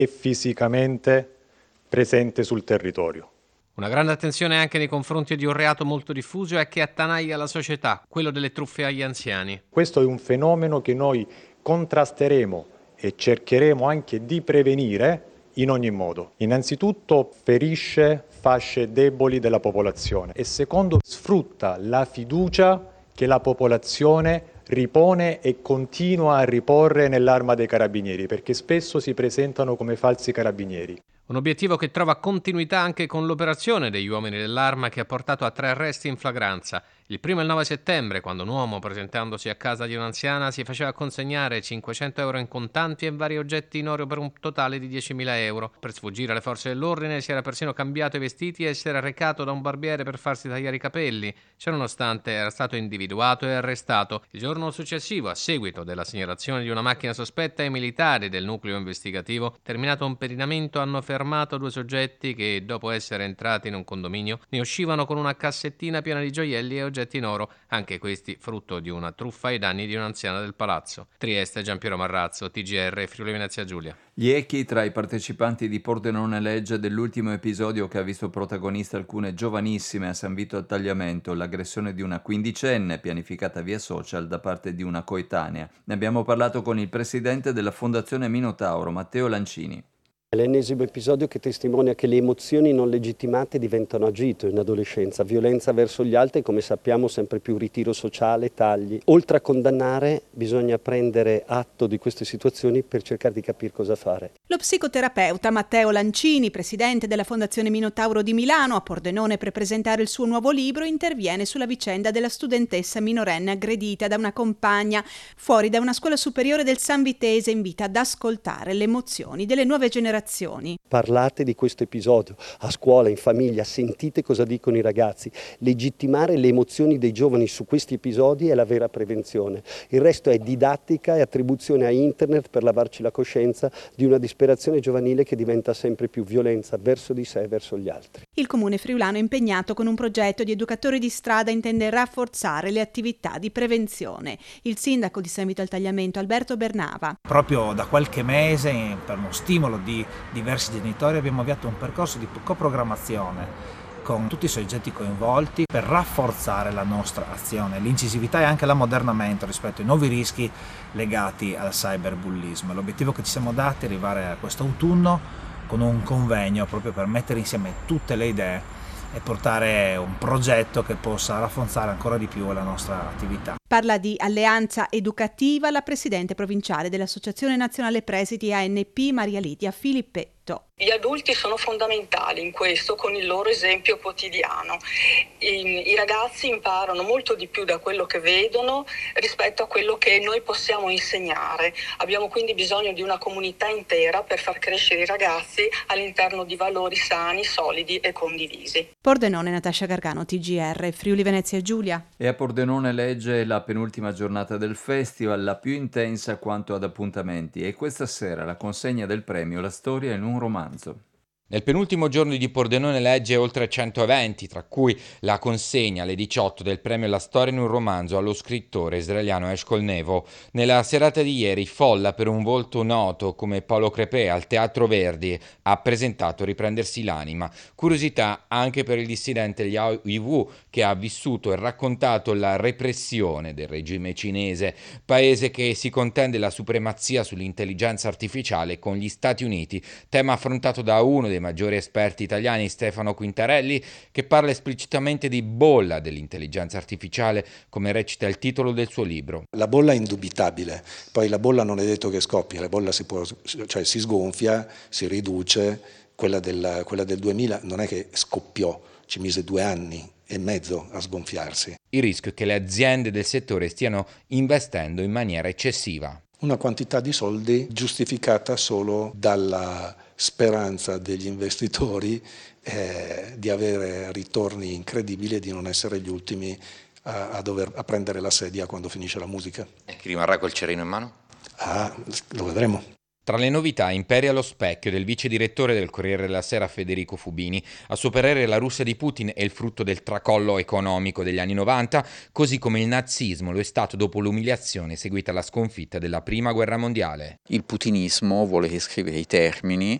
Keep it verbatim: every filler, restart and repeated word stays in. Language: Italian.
e fisicamente presente sul territorio. Una grande attenzione anche nei confronti di un reato molto diffuso e che attanaglia la società, quello delle truffe agli anziani. Questo è un fenomeno che noi contrasteremo e cercheremo anche di prevenire in ogni modo. Innanzitutto ferisce fasce deboli della popolazione e secondo sfrutta la fiducia che la popolazione ripone e continua a riporre nell'Arma dei Carabinieri, perché spesso si presentano come falsi carabinieri. Un obiettivo che trova continuità anche con l'operazione degli uomini dell'Arma che ha portato a tre arresti in flagranza. Il primo è il nove settembre, quando un uomo, presentandosi a casa di un'anziana, si faceva consegnare cinquecento euro in contanti e vari oggetti in oro per un totale di diecimila euro. Per sfuggire alle forze dell'ordine si era persino cambiato i vestiti e si era recato da un barbiere per farsi tagliare i capelli. Ciononostante era stato individuato e arrestato. Il giorno successivo, a seguito della segnalazione di una macchina sospetta, i militari del nucleo investigativo, terminato un pedinamento, hanno fermato due soggetti che, dopo essere entrati in un condominio, ne uscivano con una cassettina piena di gioielli e oggetti in oro, anche questi frutto di una truffa ai danni di un'anziana del palazzo. Trieste, Giampiero Marrazzo, T G R, Friuli Venezia Giulia. Gli echi tra i partecipanti di Pordenone Legge dell'ultimo episodio che ha visto protagoniste alcune giovanissime a San Vito al Tagliamento, l'aggressione di una quindicenne pianificata via social da parte di una coetanea. Ne abbiamo parlato con il presidente della Fondazione Minotauro, Matteo Lancini. È l'ennesimo episodio che testimonia che le emozioni non legittimate diventano agito in adolescenza, violenza verso gli altri, come sappiamo sempre più ritiro sociale, tagli. Oltre a condannare bisogna prendere atto di queste situazioni per cercare di capire cosa fare. Lo psicoterapeuta Matteo Lancini, presidente della Fondazione Minotauro di Milano, a Pordenone per presentare il suo nuovo libro, interviene sulla vicenda della studentessa minorenne aggredita da una compagna fuori da una scuola superiore del San Vitese, invita ad ascoltare le emozioni delle nuove generazioni. Parlate di questo episodio a scuola, in famiglia, sentite cosa dicono i ragazzi. Legittimare le emozioni dei giovani su questi episodi è la vera prevenzione. Il resto è didattica e attribuzione a internet per lavarci la coscienza di una disperazione giovanile che diventa sempre più violenza verso di sé e verso gli altri. Il comune friulano è impegnato con un progetto di educatori di strada intende rafforzare le attività di prevenzione. Il sindaco di San Vito al Tagliamento, Alberto Bernava. Proprio da qualche mese, per uno stimolo di diversi genitori, abbiamo avviato un percorso di coprogrammazione con tutti i soggetti coinvolti per rafforzare la nostra azione, l'incisività e anche l'ammodernamento rispetto ai nuovi rischi legati al cyberbullismo. L'obiettivo che ci siamo dati è arrivare a questo autunno con un convegno proprio per mettere insieme tutte le idee e portare un progetto che possa rafforzare ancora di più la nostra attività. Parla di alleanza educativa la presidente provinciale dell'Associazione Nazionale Presidi A N P, Maria Lidia Filippetto. Gli adulti sono fondamentali in questo con il loro esempio quotidiano. I, I ragazzi imparano molto di più da quello che vedono rispetto a quello che noi possiamo insegnare. Abbiamo quindi bisogno di una comunità intera per far crescere i ragazzi all'interno di valori sani, solidi e condivisi. Pordenone, Natascia Gargano, T G R, Friuli Venezia Giulia. E a Pordenone Legge la penultima giornata del festival, la più intensa quanto ad appuntamenti, e questa sera la consegna del premio La storia in un romanzo. Nel penultimo giorno di Pordenone Legge oltre cento eventi, tra cui la consegna alle diciotto del premio La storia in un romanzo allo scrittore israeliano Eshkol Nevo. Nella serata di ieri, folla per un volto noto come Paolo Crepè al Teatro Verdi ha presentato Riprendersi l'anima. Curiosità anche per il dissidente Liao Yiwu, che ha vissuto e raccontato la repressione del regime cinese, paese che si contende la supremazia sull'intelligenza artificiale con gli Stati Uniti, tema affrontato da uno dei maggiori esperti italiani, Stefano Quintarelli, che parla esplicitamente di bolla dell'intelligenza artificiale, come recita il titolo del suo libro. La bolla è indubitabile, poi la bolla non è detto che scoppia, la bolla si può, cioè si sgonfia, si riduce, quella del, quella del duemila non è che scoppiò, ci mise due anni e mezzo a sgonfiarsi. Il rischio è che le aziende del settore stiano investendo in maniera eccessiva. Una quantità di soldi giustificata solo dalla speranza degli investitori eh, di avere ritorni incredibili e di non essere gli ultimi a, a dover a prendere la sedia quando finisce la musica. E chi rimarrà col cerino in mano? Ah, lo vedremo. Tra le novità imperia lo specchio del vice direttore del Corriere della Sera Federico Fubini. A suo parere la Russia di Putin è il frutto del tracollo economico degli anni novanta, così come il nazismo lo è stato dopo l'umiliazione seguita alla sconfitta della Prima Guerra Mondiale. Il putinismo vuole riscrivere i termini